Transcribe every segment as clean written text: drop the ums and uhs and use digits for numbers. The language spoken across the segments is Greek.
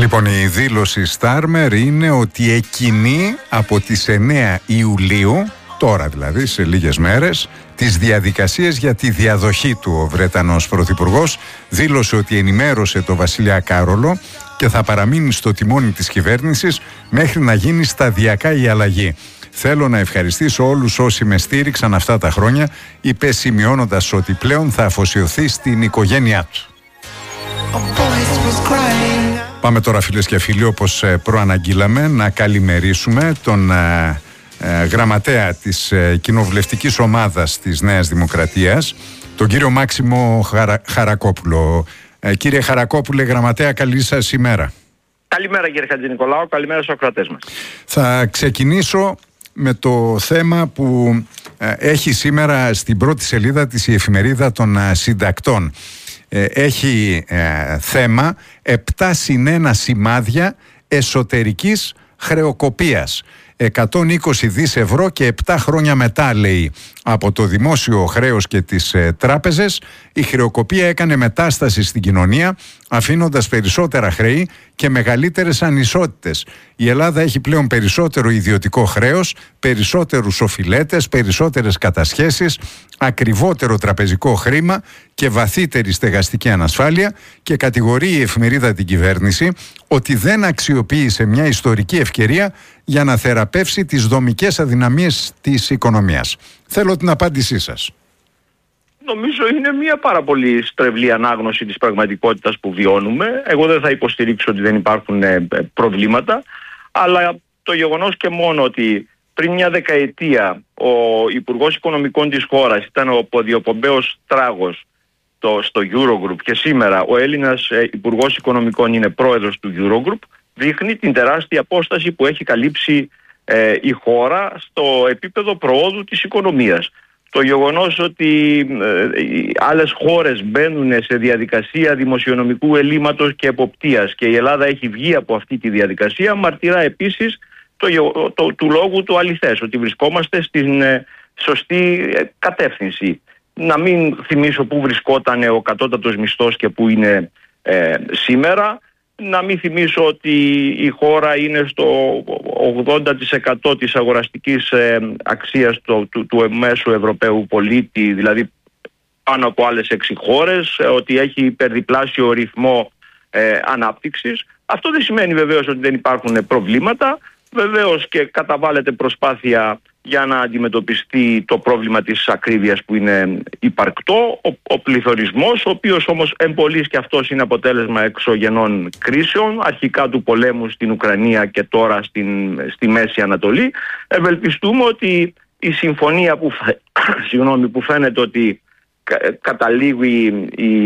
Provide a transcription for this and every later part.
Λοιπόν, η δήλωση Στάρμερ είναι ότι εκκινεί από τις 9 Ιουλίου, τώρα δηλαδή σε λίγες μέρες, τις διαδικασίες για τη διαδοχή του. Ο Βρετανός Πρωθυπουργός δήλωσε ότι ενημέρωσε το βασιλιά Κάρολο και θα παραμείνει στο τιμόνι της κυβέρνησης μέχρι να γίνει σταδιακά η αλλαγή. Θέλω να ευχαριστήσω όλους όσοι με στήριξαν αυτά τα χρόνια, είπε, σημειώνοντας ότι πλέον θα αφοσιωθεί στην οικογένειά του. Πάμε τώρα, φίλες και φίλοι, όπως προαναγγείλαμε, να καλημερίσουμε τον γραμματέα της κοινοβουλευτικής ομάδας της Νέας Δημοκρατίας, τον κύριο Μάξιμο Χαρακόπουλο. Κύριε Χαρακόπουλε, γραμματέα, καλή σας ημέρα. Καλημέρα, κύριε Χατζηνικολάου, καλημέρα στους ακροατές μας. Θα ξεκινήσω με το θέμα που έχει σήμερα στην πρώτη σελίδα της η εφημερίδα των συντακτών. Έχει θέμα 7+1 σημάδια εσωτερικής χρεοκοπίας. 120 δις ευρώ και 7 χρόνια μετά, λέει, από το δημόσιο χρέος και τις τράπεζες, η χρεοκοπία έκανε μετάσταση στην κοινωνία, αφήνοντας περισσότερα χρέη και μεγαλύτερες ανισότητες. Η Ελλάδα έχει πλέον περισσότερο ιδιωτικό χρέος, περισσότερους οφειλέτες, περισσότερες κατασχέσεις, ακριβότερο τραπεζικό χρήμα και βαθύτερη στεγαστική ανασφάλεια, και κατηγορεί η εφημερίδα την κυβέρνηση ότι δεν αξιοποίησε μια ιστορική ευκαιρία για να θεραπεύσει τις δομικές αδυναμίες της οικονομίας. Θέλω την απάντησή σας. Νομίζω είναι μια πάρα πολύ στρεβλή ανάγνωση της πραγματικότητας που βιώνουμε. Εγώ δεν θα υποστηρίξω ότι δεν υπάρχουν προβλήματα, αλλά το γεγονός και μόνο ότι πριν μια δεκαετία ο Υπουργός Οικονομικών της χώρας ήταν ο ποδιοπομπαίος τράγος στο Eurogroup και σήμερα ο Έλληνας Υπουργός Οικονομικών είναι πρόεδρος του Eurogroup, δείχνει την τεράστια απόσταση που έχει καλύψει η χώρα στο επίπεδο προόδου της οικονομίας. Το γεγονός ότι άλλες χώρες μπαίνουν σε διαδικασία δημοσιονομικού ελλείμματος και εποπτείας και η Ελλάδα έχει βγει από αυτή τη διαδικασία μαρτυρά επίσης του λόγου του αληθές, ότι βρισκόμαστε στην σωστή κατεύθυνση. Να μην θυμίσω πού βρισκόταν ο κατώτατος μισθός και πού είναι σήμερα. Να μην θυμίσω ότι η χώρα είναι στο 80% της αγοραστικής αξίας του μέσου Ευρωπαίου πολίτη, δηλαδή πάνω από άλλες 6 χώρες, ότι έχει υπερδιπλάσιο ρυθμό ανάπτυξης. Αυτό δεν σημαίνει βεβαίως ότι δεν υπάρχουν προβλήματα. Βεβαίως και καταβάλλεται προσπάθεια για να αντιμετωπιστεί το πρόβλημα της ακρίβειας που είναι υπαρκτό, ο πληθωρισμός, ο οποίος όμως εμπολής και αυτός είναι αποτέλεσμα εξωγενών κρίσεων, αρχικά του πολέμου στην Ουκρανία και τώρα στη Μέση Ανατολή. Ευελπιστούμε ότι η συμφωνία που φαίνεται ότι καταλήγουν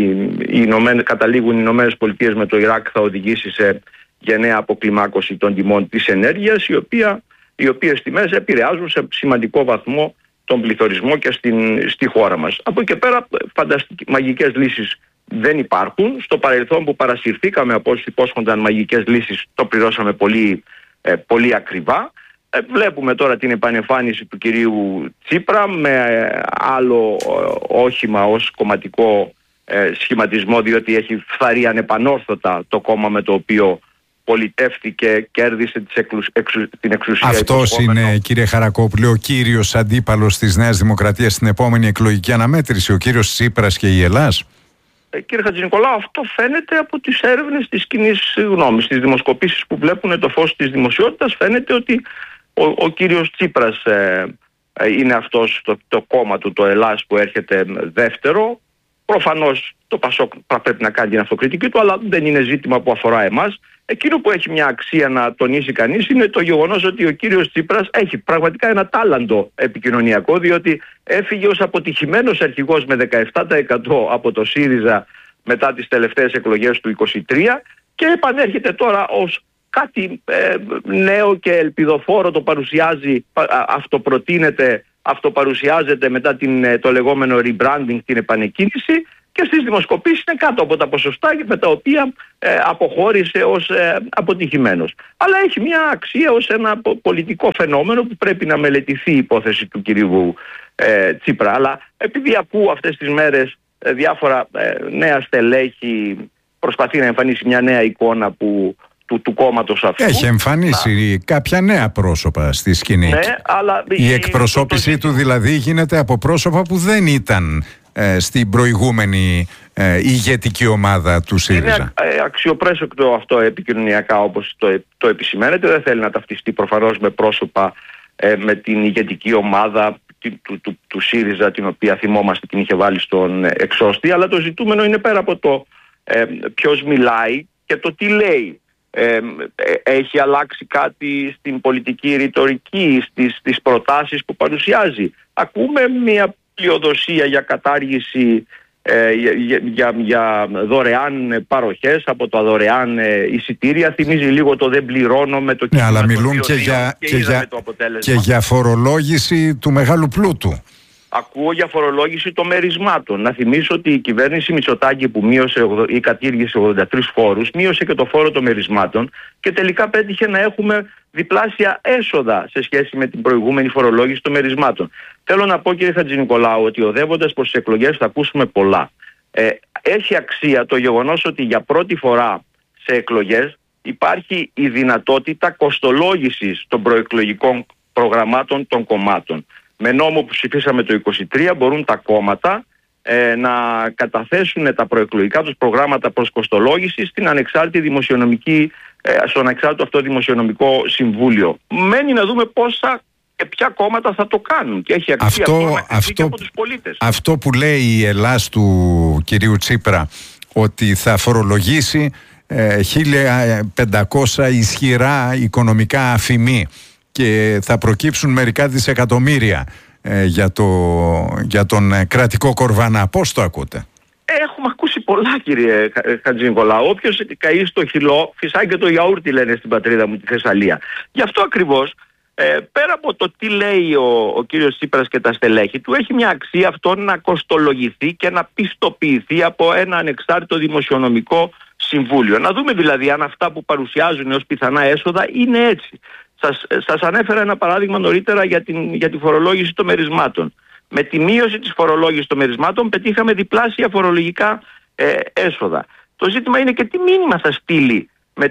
οι Ηνωμένες Πολιτείες με το Ιράκ θα οδηγήσει σε γενναία αποκλιμάκωση των τιμών της ενέργειας, οι οποίες τιμές επηρεάζουν σε σημαντικό βαθμό τον πληθωρισμό και στη χώρα μας. Από εκεί και πέρα μαγικές λύσεις δεν υπάρχουν. Στο παρελθόν που παρασυρθήκαμε από όσοι υπόσχονταν μαγικές λύσεις, το πληρώσαμε πολύ, πολύ ακριβά. Βλέπουμε τώρα την επανεμφάνιση του κυρίου Τσίπρα με άλλο όχημα ως κομματικό σχηματισμό, διότι έχει φθαρεί ανεπανόρθωτα το κόμμα με το οποίο πολιτεύτηκε, κέρδισε την εξουσία. Αυτός είναι, κύριε Χαρακόπουλε, ο κύριος αντίπαλος της Νέας Δημοκρατίας στην επόμενη εκλογική αναμέτρηση, ο κύριος Τσίπρας και η Ελλάς? Κύριε Χατζηνικολάου, αυτό φαίνεται από τις έρευνες της κοινής γνώμης, τις δημοσκοπήσεις που βλέπουν το φως της δημοσιότητας. Φαίνεται ότι ο κύριος Τσίπρας είναι αυτός το κόμμα του, το Ελλάς, που έρχεται δεύτερο. Προφανώς το ΠΑΣΟΚ πρέπει να κάνει την αυτοκριτική του, αλλά δεν είναι ζήτημα που αφορά εμάς. Εκείνο που έχει μια αξία να τονίσει κανείς είναι το γεγονός ότι ο κύριος Τσίπρας έχει πραγματικά ένα τάλαντο επικοινωνιακό, διότι έφυγε ως αποτυχημένος αρχηγός με 17% από το ΣΥΡΙΖΑ μετά τις τελευταίες εκλογές του 2023 και επανέρχεται τώρα ως κάτι νέο και ελπιδοφόρο, το παρουσιάζει, αυτοπαρουσιάζεται μετά το λεγόμενο rebranding, την επανεκκίνηση, και στις δημοσκοπήσεις είναι κάτω από τα ποσοστά με τα οποία αποχώρησε ως αποτυχημένος. Αλλά έχει μια αξία ως ένα πολιτικό φαινόμενο που πρέπει να μελετηθεί η υπόθεση του κυρίου Τσίπρα. Αλλά επειδή ακούω αυτές τις μέρες διάφορα νέα στελέχη, προσπαθεί να εμφανίσει μια νέα εικόνα που του κόμματος αυτού. Έχει εμφανίσει κάποια νέα πρόσωπα στη σκηνή. Ναι, αλλά η εκπροσώπησή του δηλαδή γίνεται από πρόσωπα που δεν ήταν στην προηγούμενη ηγετική ομάδα του ΣΥΡΙΖΑ. Είναι αξιοπρέπευτο αυτό επικοινωνιακά, όπως το επισημαίνεται. Δεν θέλει να ταυτιστεί προφανώς με πρόσωπα με την ηγετική ομάδα του ΣΥΡΙΖΑ, την οποία θυμόμαστε την είχε βάλει στον εξώστη. Αλλά το ζητούμενο είναι πέρα από το ποιος μιλάει και το τι λέει. Έχει αλλάξει κάτι στην πολιτική ρητορική, στις προτάσεις που παρουσιάζει. Ακούμε μια πλειοδοσία για κατάργηση, για δωρεάν παροχές από τα δωρεάν εισιτήρια. Θυμίζει λίγο το δεν πληρώνω με το κίνημα. Ναι, αλλά μιλούν και για φορολόγηση του μεγάλου πλούτου. Ακούω για φορολόγηση των μερισμάτων. Να θυμίσω ότι η κυβέρνηση Μητσοτάκη, που μείωσε ή κατήργησε 83 φόρους, μείωσε και το φόρο των μερισμάτων και τελικά πέτυχε να έχουμε διπλάσια έσοδα σε σχέση με την προηγούμενη φορολόγηση των μερισμάτων. Θέλω να πω, κύριε Χατζηνικολάου, ότι οδεύοντας προς τις εκλογές θα ακούσουμε πολλά. Έχει αξία το γεγονός ότι για πρώτη φορά σε εκλογές υπάρχει η δυνατότητα κοστολόγησης των προεκλογικών προγραμμάτων των κομμάτων. Με νόμο που ψηφίσαμε το 2023 μπορούν τα κόμματα να καταθέσουν τα προεκλογικά τους προγράμματα προς κοστολόγηση στον ανεξάρτητο αυτό δημοσιονομικό συμβούλιο. Μένει να δούμε πόσα και ποια κόμματα θα το κάνουν και έχει αξία αυτό από τους πολίτες. Αυτό που λέει η Ελλάς του κυρίου Τσίπρα, ότι θα φορολογήσει 1.500 ισχυρά οικονομικά αφημί και θα προκύψουν μερικά δισεκατομμύρια για τον κρατικό κορβανά. Πώς το ακούτε? Έχουμε ακούσει πολλά, κύριε Χατζηνικολάου. Όποιος καεί στο χυλό φυσάει και το γιαούρτι, λένε στην πατρίδα μου, τη Θεσσαλία. Γι' αυτό ακριβώς, πέρα από το τι λέει ο κύριος Τσίπρας και τα στελέχη του, έχει μια αξία αυτό να κοστολογηθεί και να πιστοποιηθεί από ένα ανεξάρτητο δημοσιονομικό συμβούλιο. Να δούμε δηλαδή αν αυτά που παρουσιάζουν ως πιθανά έσοδα είναι έτσι. Σας ανέφερα ένα παράδειγμα νωρίτερα για τη φορολόγηση των μερισμάτων. Με τη μείωση της φορολόγησης των μερισμάτων πετύχαμε διπλάσια φορολογικά έσοδα. Το ζήτημα είναι και τι μήνυμα θα στείλει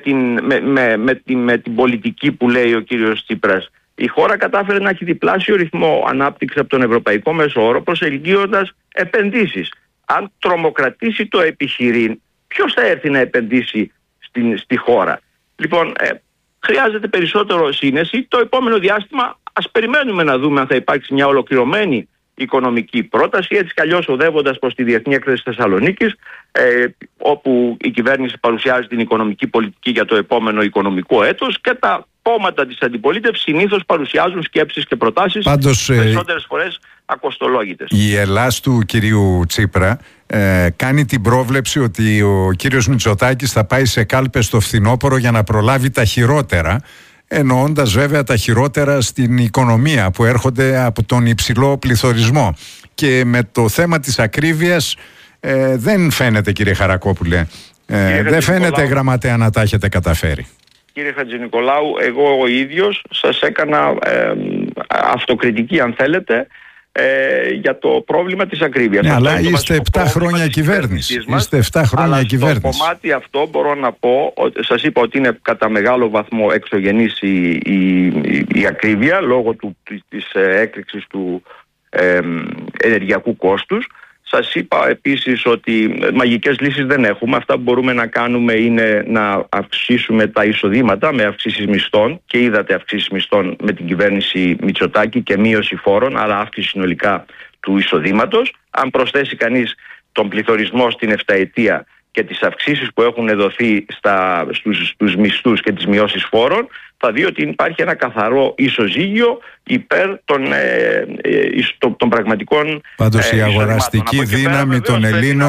με την πολιτική που λέει ο κύριος Τσίπρας. Η χώρα κατάφερε να έχει διπλάσιο ρυθμό ανάπτυξη από τον ευρωπαϊκό μέσο όρο, προσελκύοντας επενδύσεις. Αν τρομοκρατήσει το επιχειρήν, ποιος θα έρθει να επενδύσει στη χώρα? Λοιπόν, χρειάζεται περισσότερο σύνεση. Το επόμενο διάστημα ας περιμένουμε να δούμε αν θα υπάρξει μια ολοκληρωμένη οικονομική πρόταση, έτσι κι αλλιώς οδεύοντας προς τη Διεθνή Έκθεση Θεσσαλονίκης, όπου η κυβέρνηση παρουσιάζει την οικονομική πολιτική για το επόμενο οικονομικό έτος και τα κόμματα της αντιπολίτευσης συνήθως παρουσιάζουν σκέψεις και προτάσεις, περισσότερες φορές ακοστολόγητες. Η Ελλάς του κυρίου Τσίπρα κάνει την πρόβλεψη ότι ο κύριος Μητσοτάκης θα πάει σε κάλπες στο φθινόπωρο για να προλάβει τα χειρότερα, εννοώντας βέβαια τα χειρότερα στην οικονομία που έρχονται από τον υψηλό πληθωρισμό. Και με το θέμα της ακρίβειας δεν φαίνεται, κύριε Χαρακόπουλε, δεν φαίνεται, γραμματέα, να τα έχετε καταφέρει. Κύριε Χατζηνικολάου, εγώ ο ίδιος σας έκανα αυτοκριτική, αν θέλετε, για το πρόβλημα της ακρίβειας. Ναι, αλλά είστε 7 χρόνια κυβέρνηση. Είστε 7 χρόνια κυβέρνηση. Στο κομμάτι αυτό μπορώ να πω, σας είπα ότι είναι κατά μεγάλο βαθμό εξωγενής η ακρίβεια λόγω της έκρηξης του ενεργειακού κόστους. Σας είπα επίσης ότι μαγικές λύσεις δεν έχουμε. Αυτά που μπορούμε να κάνουμε είναι να αυξήσουμε τα εισοδήματα με αυξήσεις μισθών, και είδατε αυξήσεις μισθών με την κυβέρνηση Μητσοτάκη και μείωση φόρων, αλλά αύξηση συνολικά του εισοδήματος. Αν προσθέσει κανείς τον πληθωρισμό στην 7ετία και τις αυξήσεις που έχουν δοθεί στους μισθούς και τις μειώσεις φόρων, θα δει ότι υπάρχει ένα καθαρό ισοζύγιο υπέρ των πραγματικών. Πάντως η αγοραστική δύναμη των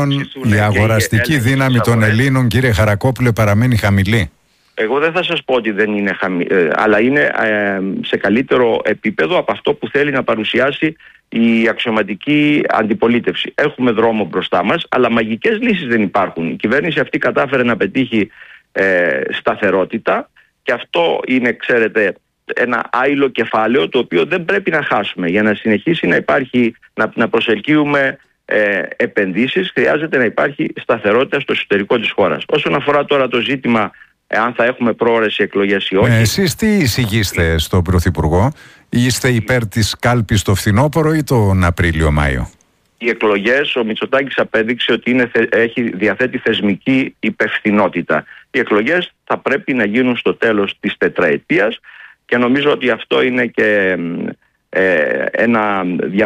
Ελλήνων, κύριε Χαρακόπουλε, παραμένει χαμηλή. Εγώ δεν θα σας πω ότι δεν είναι χαμηλή, αλλά είναι σε καλύτερο επίπεδο από αυτό που θέλει να παρουσιάσει η αξιωματική αντιπολίτευση. Έχουμε δρόμο μπροστά μας, αλλά μαγικές λύσεις δεν υπάρχουν. Η κυβέρνηση αυτή κατάφερε να πετύχει σταθερότητα, και αυτό είναι, ξέρετε, ένα άειλο κεφάλαιο το οποίο δεν πρέπει να χάσουμε. Για να συνεχίσει να υπάρχει, να προσελκύουμε επενδύσεις, χρειάζεται να υπάρχει σταθερότητα στο εσωτερικό της χώρας. Όσον αφορά τώρα το ζήτημα αν θα έχουμε πρόωρες εκλογές ή όχι. Εσείς τι εισηγείστε στον Πρωθυπουργό? Είστε υπέρ της κάλπης το φθινόπωρο ή τον Απρίλιο-Μάιο? Οι εκλογές, ο Μητσοτάκης απέδειξε ότι διαθέτει θεσμική υπευθυνότητα. Οι εκλογές θα πρέπει να γίνουν στο τέλος της τετραετίας και νομίζω ότι αυτό είναι και ένα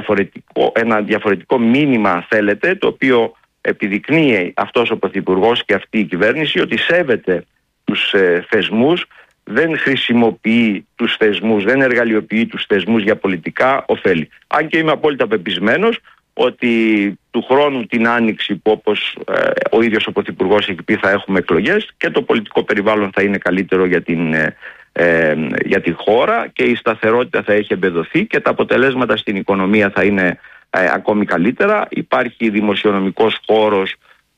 διαφορετικό μήνυμα, θέλετε, το οποίο επιδεικνύει αυτός ο Πρωθυπουργός και αυτή η κυβέρνηση ότι σέβεται τους θεσμούς, δεν χρησιμοποιεί τους θεσμούς, δεν εργαλειοποιεί τους θεσμούς για πολιτικά ωφέλη. Αν και είμαι απόλυτα πεπισμένος ότι του χρόνου την Άνοιξη, που όπως ο ίδιος ο Πρωθυπουργός έχει πει θα έχουμε εκλογές, και το πολιτικό περιβάλλον θα είναι καλύτερο για τη χώρα και η σταθερότητα θα έχει εμπεδοθεί και τα αποτελέσματα στην οικονομία θα είναι ακόμη καλύτερα. Υπάρχει δημοσιονομικός χώρος,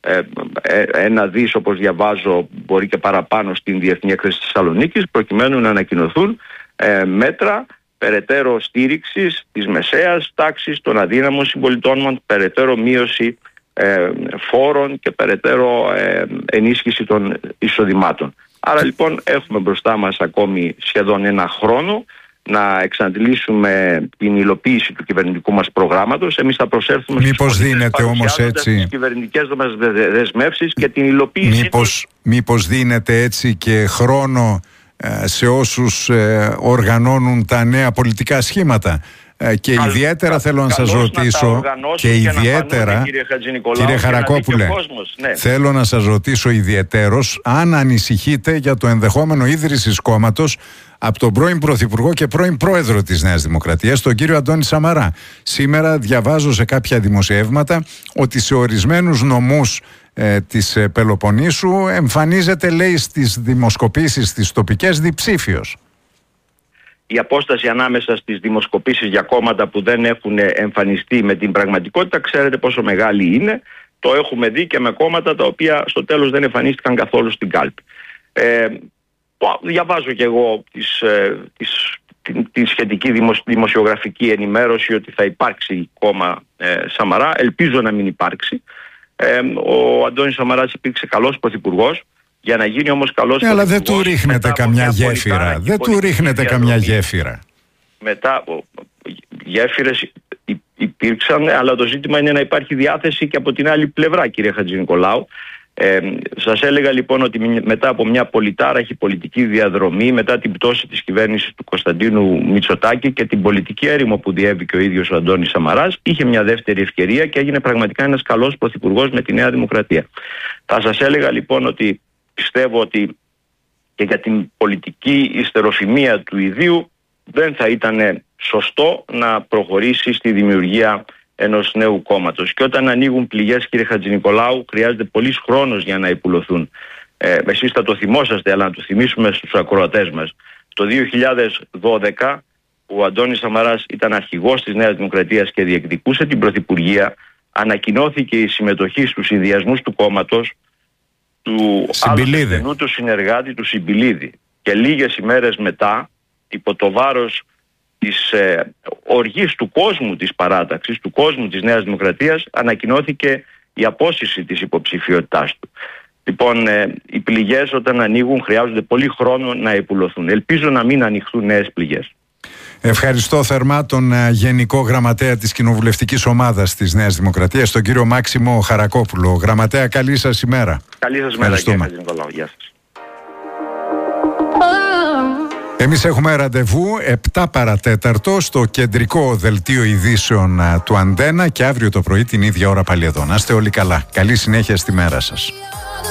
1 δις όπως διαβάζω, μπορεί και παραπάνω, στην Διεθνή Έκθεση της Θεσσαλονίκης, προκειμένου να ανακοινωθούν μέτρα περαιτέρω στήριξης της μεσαίας τάξης, των αδύναμων συμπολιτών μας, περαιτέρω μείωση φόρων και περαιτέρω ενίσχυση των εισοδημάτων. Άρα λοιπόν έχουμε μπροστά μας ακόμη σχεδόν 1 χρόνο να εξαντλήσουμε την υλοποίηση του κυβερνητικού μας προγράμματος. Εμείς θα προσέλθουμε στις δίνεται όμως έτσι τις κυβερνητικές μας δεσμεύσεις και την υλοποίηση. Μήπως δίνεται έτσι και χρόνο σε όσους οργανώνουν τα νέα πολιτικά σχήματα? Και ιδιαίτερα θέλω να σας ρωτήσω, και ιδιαίτερα, κύριε Χαρακόπουλε, θέλω να σας ρωτήσω ιδιαιτέρως αν ανησυχείτε για το ενδεχόμενο ίδρυσης κόμματος από τον πρώην Πρωθυπουργό και πρώην Πρόεδρο της Νέας Δημοκρατίας, τον κύριο Αντώνη Σαμαρά. Σήμερα διαβάζω σε κάποια δημοσιεύματα ότι σε ορισμένους νομούς της Πελοποννήσου εμφανίζεται, λέει, στις δημοσκοπήσεις στις τοπικές διψήφιος. Η απόσταση ανάμεσα στις δημοσκοπήσεις για κόμματα που δεν έχουν εμφανιστεί με την πραγματικότητα, ξέρετε πόσο μεγάλη είναι. Το έχουμε δει και με κόμματα τα οποία στο τέλος δεν εμφανίστηκαν καθόλου στην κάλπη. Διαβάζω και εγώ τη σχετική δημοσιογραφική ενημέρωση ότι θα υπάρξει κόμμα Σαμαρά. Ελπίζω να μην υπάρξει. Ο Αντώνης Σαμαράς υπήρξε καλός πρωθυπουργός. Για να γίνει όμως καλός αλλά δεν του ρίχνετε καμιά γέφυρα. Δεν του ρίχνετε καμιά γέφυρα. Μετά γέφυρες υπήρξαν, αλλά το ζήτημα είναι να υπάρχει διάθεση και από την άλλη πλευρά, κύριε Χατζηνικολάου. Σας έλεγα λοιπόν ότι μετά από μια πολυτάραχη πολιτική διαδρομή, μετά την πτώση της κυβέρνησης του Κωνσταντίνου Μητσοτάκη και την πολιτική έρημο που διέβηκε ο ίδιος ο Αντώνης Σαμαράς, είχε μια δεύτερη ευκαιρία και έγινε πραγματικά ένας καλός πρωθυπουργός με τη Νέα Δημοκρατία. Θα σας έλεγα λοιπόν ότι πιστεύω ότι και για την πολιτική υστεροφημία του ιδίου δεν θα ήταν σωστό να προχωρήσει στη δημιουργία ενός νέου κόμματος. Και όταν ανοίγουν πληγές, κύριε Χατζηνικολάου, χρειάζεται πολύς χρόνος για να υπουλωθούν. Εσείς θα το θυμόσαστε, αλλά να το θυμίσουμε στους ακροατές μας. Το 2012, που ο Αντώνης Σαμαράς ήταν αρχηγός της Νέας Δημοκρατίας και διεκδικούσε την πρωθυπουργία, ανακοινώθηκε η συμμετοχή στους συνδυασμούς του κόμματος του άλλου του συνεργάτη του Συμπιλίδη. Και λίγες ημέρες μετά, υπό το βάρος της οργής του κόσμου της παράταξης, του κόσμου της Νέας Δημοκρατίας, ανακοινώθηκε η απόσυρση της υποψηφιότητάς του. Λοιπόν, οι πληγές όταν ανοίγουν χρειάζονται πολύ χρόνο να υπουλωθούν. Ελπίζω να μην ανοιχθούν νέες πληγές. Ευχαριστώ θερμά τον Γενικό Γραμματέα της Κοινοβουλευτικής Ομάδας της Νέας Δημοκρατίας, τον κύριο Μάξιμο Χαρακόπουλο. Γραμματέα, καλή σας ημέρα. Καλή σας ημέρα, κύριε Χατζηνικολάου. Γεια σας. Εμείς έχουμε ραντεβού 7 παρατέταρτο στο κεντρικό δελτίο ειδήσεων του Αντένα και αύριο το πρωί την ίδια ώρα πάλι εδώ. Να είστε όλοι καλά. Καλή συνέχεια στη μέρα σας.